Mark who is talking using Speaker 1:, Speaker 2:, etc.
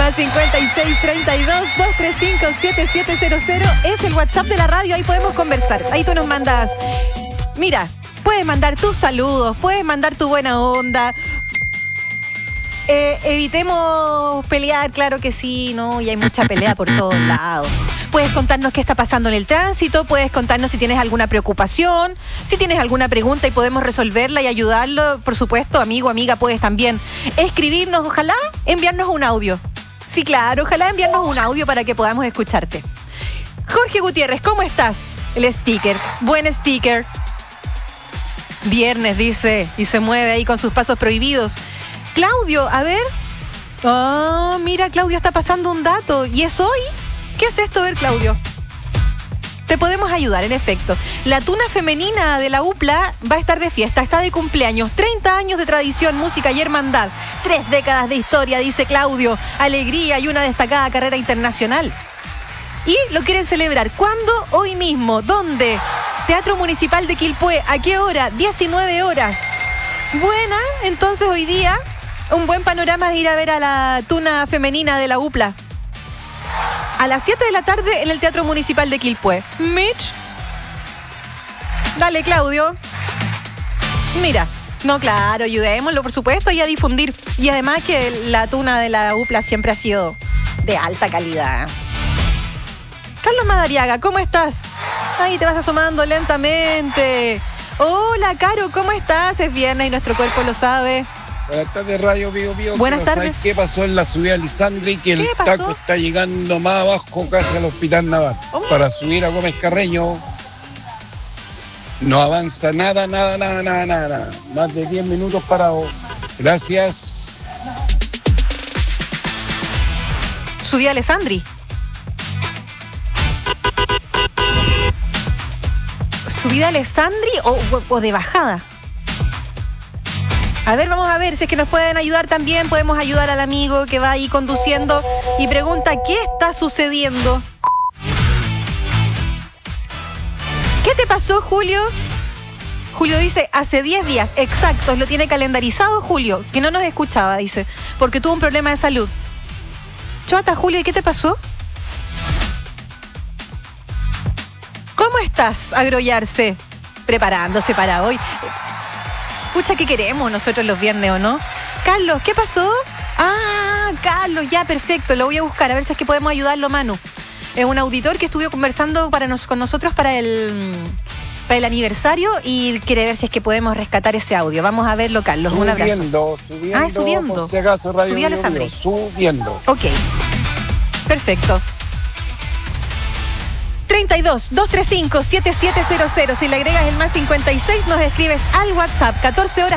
Speaker 1: Más 5632-235-7700 es el WhatsApp de la radio, ahí podemos conversar. Ahí tú nos mandas, mira, puedes mandar tus saludos, puedes mandar tu buena onda. Evitemos pelear, claro que sí, ¿no? Y hay mucha pelea por todos lados. Puedes contarnos qué está pasando en el tránsito, puedes contarnos si tienes alguna preocupación, si tienes alguna pregunta y podemos resolverla y ayudarlo. Por supuesto, amigo, amiga, puedes también escribirnos, ojalá enviarnos un audio. Sí, claro, ojalá enviarnos un audio para que podamos escucharte. Jorge Gutiérrez, ¿cómo estás? El sticker, buen sticker. Viernes, dice, y se mueve ahí con sus pasos prohibidos. Claudio, a ver. Oh, mira, Claudio está pasando un dato. ¿Y es hoy? ¿Qué es esto? A ver, Claudio. Te podemos ayudar, en efecto. La tuna femenina de la UPLA va a estar de fiesta, está de cumpleaños. 30 años de tradición, música y hermandad. 3 décadas de historia, dice Claudio. Alegría y una destacada carrera internacional. Y lo quieren celebrar. ¿Cuándo? Hoy mismo. ¿Dónde? Teatro Municipal de Quilpué. ¿A qué hora? 19 horas. Buena, entonces hoy día un buen panorama es ir a ver a la tuna femenina de la UPLA. A las 7 de la tarde en el Teatro Municipal de Quilpué. Mitch. Dale, Claudio. Mira. No, claro, ayudémoslo, por supuesto, y a difundir. Y además que la tuna de la UPLA siempre ha sido de alta calidad. Carlos Madariaga, ¿cómo estás? Ahí te vas asomando lentamente. Hola, Caro, ¿cómo estás? Es viernes y nuestro cuerpo lo sabe.
Speaker 2: Buenas tardes, Radio Bio Bio.
Speaker 1: Buenas tardes.
Speaker 2: ¿Sabes qué pasó en la subida a Lisandri? Que el taco está llegando más abajo, casi al Hospital Naval.
Speaker 1: Oh.
Speaker 2: Para subir a Gómez Carreño no avanza nada. Más de 10 minutos parado. Gracias.
Speaker 1: Subida a Alessandri. ¿Subida a Alessandri o de bajada? A ver, vamos a ver si es que nos pueden ayudar también. Podemos ayudar al amigo que va ahí conduciendo y pregunta, ¿qué está sucediendo? ¿Qué te pasó, Julio? Julio dice, hace 10 días, exactos, lo tiene calendarizado Julio, que no nos escuchaba, dice, porque tuvo un problema de salud. Chota, Julio, ¿y qué te pasó? ¿Cómo estás, Agrollarse? Preparándose para hoy. Escucha, ¿qué queremos nosotros los viernes o no? Carlos, ¿qué pasó? Ah, Carlos, ya, perfecto, lo voy a buscar, a ver si es que podemos ayudarlo, Manu. Es un auditor que estuvo conversando con nosotros para el aniversario y quiere ver si es que podemos rescatar ese audio. Vamos a verlo, Carlos, un abrazo.
Speaker 2: Subiendo.
Speaker 1: Ah, subiendo.
Speaker 2: Por si acaso, Radio
Speaker 1: Subí a
Speaker 2: Bio
Speaker 1: Alessandri.
Speaker 2: Bio, subiendo.
Speaker 1: Ok, perfecto. 32-235-7700. Si le agregas el más 56, nos escribes al WhatsApp. 14 horas.